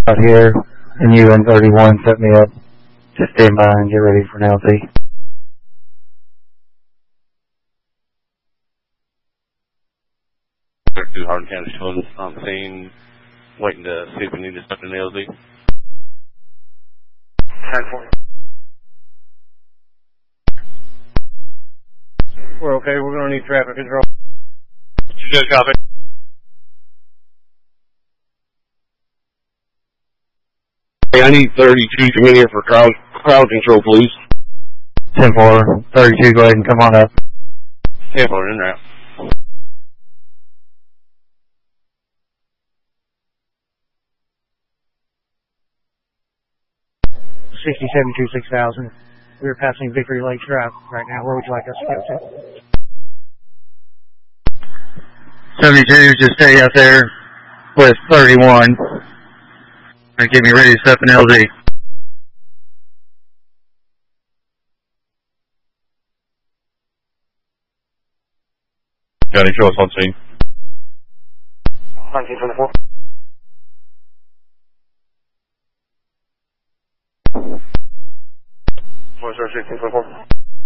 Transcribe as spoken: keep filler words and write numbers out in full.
out here, and you and thirty-one set me up. Just stand by and get ready for an L Z. thirty-two Hardin County Showing on the scene, waiting to see if we need to step in the L Z. ten four. We're okay, we're going to need traffic control. You guys copy? Hey, I need thirty-two to come in here for crowd, crowd control, please. ten four, thirty-two, go ahead and come on up. ten four, in route. sixty-seven two six thousand. We're passing Victory Lake Drive right now. Where would you like us to go to? seventy-two, just stay out there with thirty-one. And get me ready to step in L Z. County, show us on scene. nineteen twenty-four. four sixteen twenty-four.